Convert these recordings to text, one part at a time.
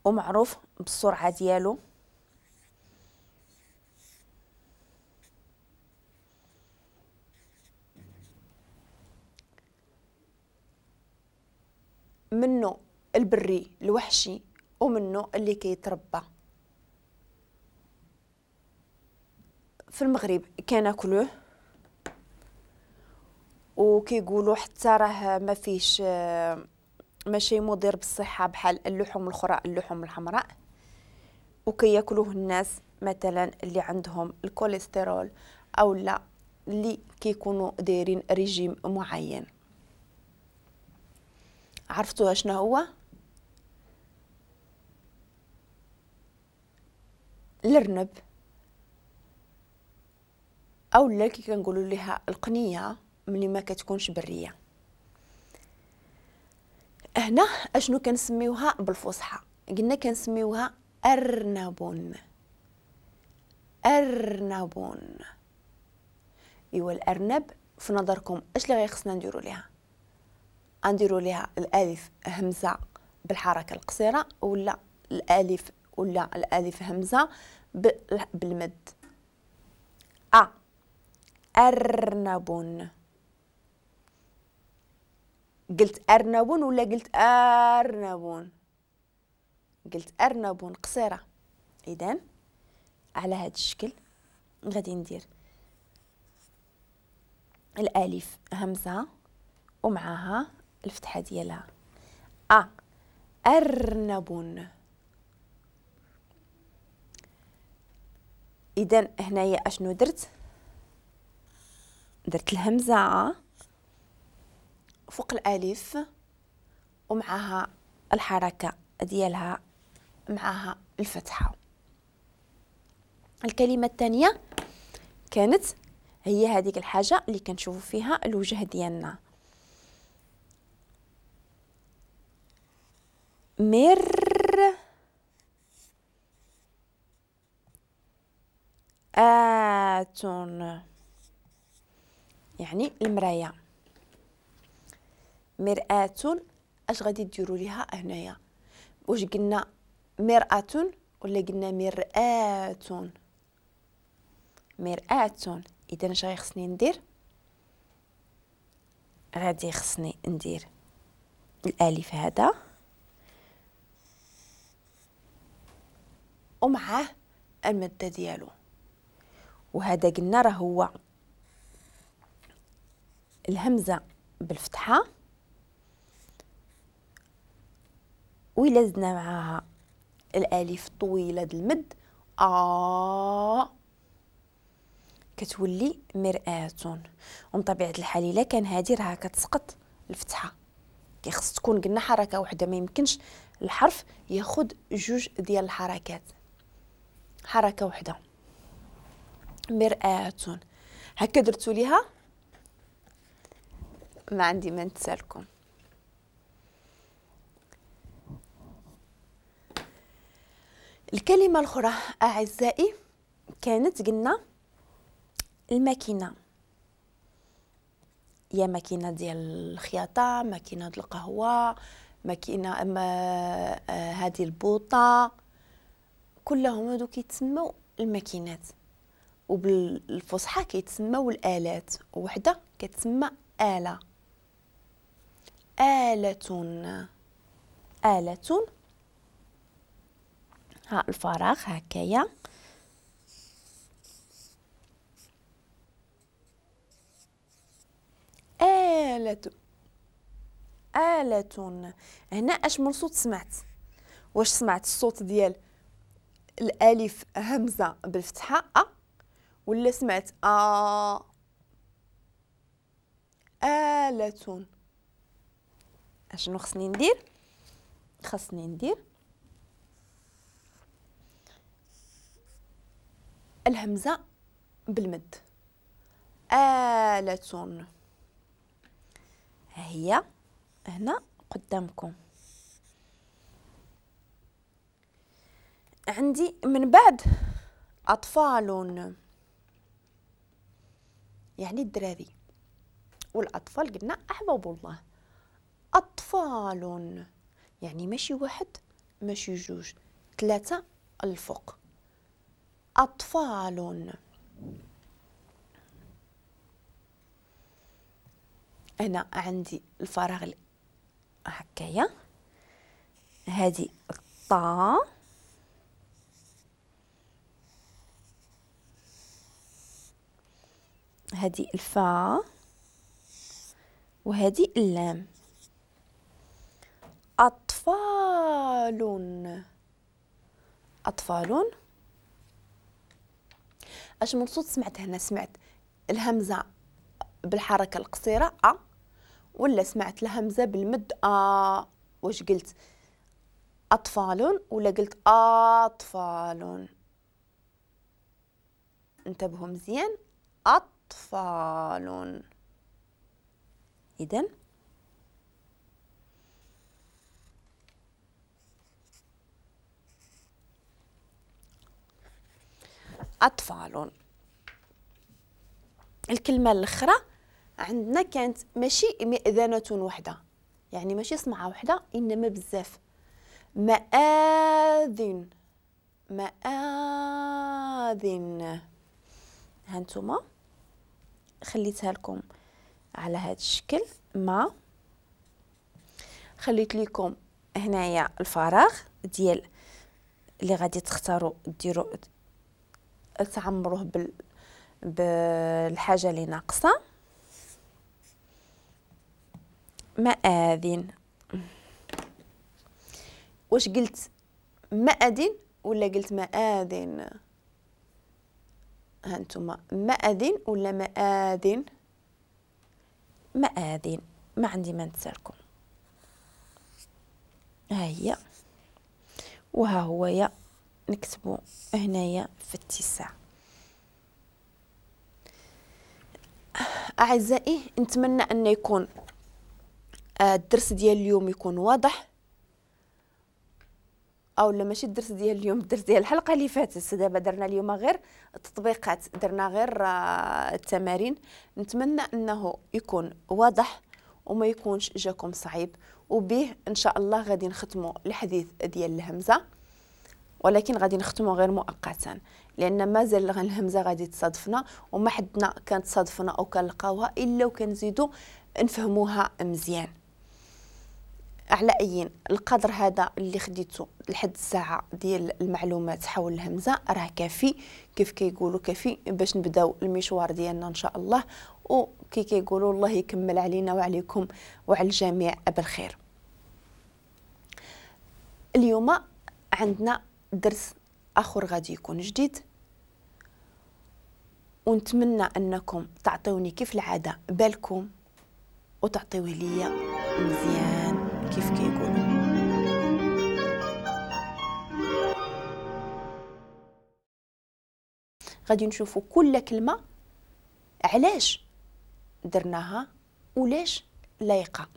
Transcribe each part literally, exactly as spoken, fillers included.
ومعروف بالسرعة ديالو. منه البري الوحشي ومنه اللي كيتربى في المغرب كناكلوه، وكيقولوا حتى راه ما فيش ماشي مضر بالصحه بحال اللحوم الاخرى، اللحوم الحمراء. وكياكلوه الناس مثلا اللي عندهم الكوليسترول او لا اللي كيكونوا دايرين ريجيم معين. عرفتوا شنو هو؟ الارنب، او لا كي كنقولوا ليها القنيه ملي ما كتكونش بريه. هنا اشنو كنسميوها بالفصحى؟ قلنا كنسميوها ارنب. ارنب. ايوا الارنب في نظركم اش اللي غيخصنا نديروا ليها؟ نديروا ليها الالف همزه بالحركه القصيره، ولا الالف ولا الالف همزه بالمد؟ ا ارنب. قلت ارنب ولا قلت ارنب؟ قلت ارنب قصيره. اذا على هذا الشكل غادي ندير الالف همزه ومعها الفتحه ديالها ا ارنب. اذا هنايا اشنو درت؟ درت الهمزه فوق الالف ومعها الحركه ديالها معها الفتحه. الكلمه الثانيه كانت هي هذيك الحاجه اللي كنشوفوا فيها الوجه ديالنا، مر آتون، يعني المرايه. مرآة اش غادي ديروا ليها هنايا؟ واش قلنا مرآة ولا قلنا مرآة؟ مرآة. اذا اش غيخصني ندير؟ غادي خصني ندير الالف هذا ومعاه الماده ديالو، وهذا قلنا راه هو الهمزه بالفتحه، وإلا زدنا معاها الالف الطويله د المد ا كتولي مرآة. ومن طبيعه الحال الا كان هادي راه كتسقط الفتحه، كيخص تكون قلنا حركه واحده، ما يمكنش الحرف ياخذ جوج ديال الحركات، حركه واحده. مرآة هكا درتوا ليها، ما عندي ما نتسالكم. الكلمه الاخرى اعزائي كانت قلنا الماكينه، يا ماكينه ديال الخياطه، ماكينه ديال القهوه، ماكينه اما آه هذه البوطه، كلهم هادو كيتسموا الماكينات، وبالفصحى كيتسموا الالات، وحده كتسمى آلة. آلة. آلة. ها الفراغ هكايا، آلة. آلة. هنا اش من صوت سمعت؟ واش سمعت الصوت ديال الالف همزه بالفتحه ا، ولا سمعت ا؟ آلة. اشنو خصني ندير؟ خصني ندير الهمزه بالمد آلة. ها هي هنا قدامكم. عندي من بعد أطفال، يعني الدراري، والأطفال قلنا أحباب الله. أطفال يعني ماشي واحد ماشي جوج، ثلاثة الفوق. أطفال. أنا عندي الفراغ هكايا، هذه الطاء، هذه الفاء، وهذه اللام. أطفال. أطفال. اش من صوت سمعت هنا؟ سمعت الهمزة بالحركة القصيرة أ، ولا سمعت الهمزة بالمد أ؟ واش قلت؟ أطفال ولا قلت أطفال؟ انتبهوا مزيان، أطفال. إذن أطفال. الكلمة الأخرى عندنا كانت ماشي مئذنة وحدة، يعني ماشي سمعة وحدة، إنما بزاف. مآذن. مآذن. هانتوما خليتها لكم على هذا الشكل. ما خليت لكم هنايا الفراغ ديال اللي غادي تختاروا ديروا تعمروه بال بالحاجه اللي ناقصه. مآذن. واش قلت مأذن ولا قلت مآذن؟ هانتوما مأذن ولا مآذن؟ مآذن. ما عندي ما نسالكم. ها هي، وها هو يا نكتبو هنايا في اتساع. أعزائي، نتمنى أن يكون الدرس ديال اليوم يكون واضح، او لا ماشي الدرس ديال اليوم، الدرس ديال الحلقه اللي فاتت. دابا درنا اليوم غير التطبيقات، درنا غير التمارين. نتمنى انه يكون واضح وما يكونش جاكم صعيب، وبه ان شاء الله غادي نختموا الحديث ديال الهمزه، ولكن غادي نختموا غير مؤقتا، لان مازال الهمزه غادي تصادفنا، وما حدنا كانت تصادفنا او كنلقاوها الا وكنزيدوا نفهموها مزيان. على أي القدر هذا اللي خديته لحد الساعة ديال المعلومات حول الهمزة راه كافي، كيف كيقولوا كافي باش نبداو المشوار ديالنا إن شاء الله، وكي كيقولوا الله يكمل علينا وعليكم وعلى الجميع بالخير. اليوم عندنا درس آخر غادي يكون جديد، ونتمنى أنكم تعطيوني كيف العادة بالكم وتعطيوه ليا مزيان كيف كيقولوا. غادي نشوفوا كل كلمة علاش درناها ولاش لايقة.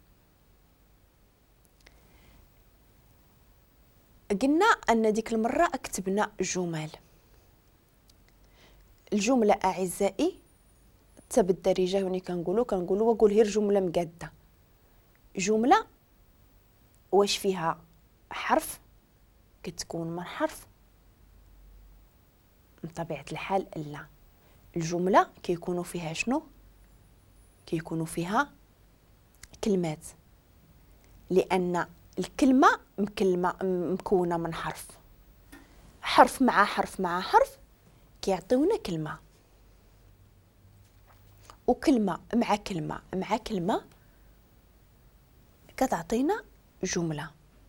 قلنا أن ديك المرة كتبنا جمل. الجملة أعزائي حتى بالدارجة هوني كنقولوا كنقولوا وقول غير جملة مقادة. جملة واش فيها حرف كتكون من حرف؟ بطبيعة الحال لا. الجملة كيكونوا فيها شنو؟ كيكونوا فيها كلمات، لأن الكلمة مكلمة مكونة من حرف، حرف مع حرف مع حرف كيعطيونا كلمة، وكلمة مع كلمة مع كلمة كتعطينا جملة.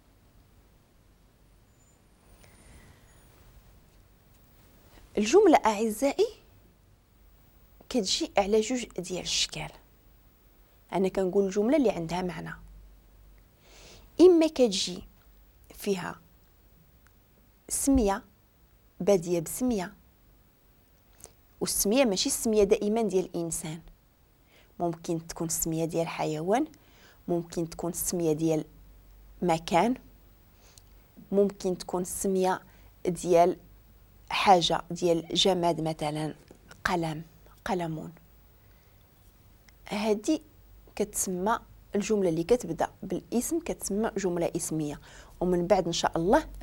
الجملة أعزائي كتجي على جوج ديال الشكال. أنا كنقول الجملة اللي عندها معنى، إما كتجي فيها سمية بادية بسمية، والسمية ماشي السمية دائما ديال الإنسان، ممكن تكون السمية ديال حيوان، ممكن تكون السمية ديال مكان، ممكن تكون السمية ديال حاجة ديال جماد، مثلا قلم، قلمون. هذه كتسمى الجملة اللي كتبدا بالاسم كتسمى جملة اسمية، ومن بعد إن شاء الله